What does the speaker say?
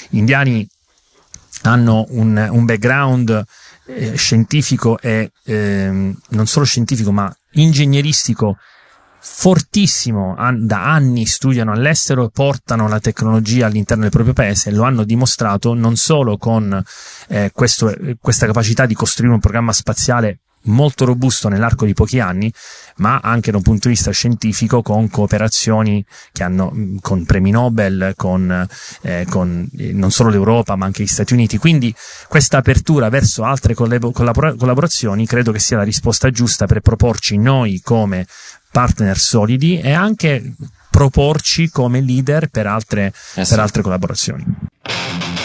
indiani hanno un background scientifico e non solo scientifico ma ingegneristico fortissimo, da anni studiano all'estero e portano la tecnologia all'interno del proprio paese, e lo hanno dimostrato non solo con questa capacità di costruire un programma spaziale molto robusto nell'arco di pochi anni, ma anche da un punto di vista scientifico, con cooperazioni che hanno con premi Nobel, con non solo l'Europa ma anche gli Stati Uniti. Quindi questa apertura verso altre collaborazioni credo che sia la risposta giusta per proporci noi come partner solidi e anche proporci come leader per altre collaborazioni.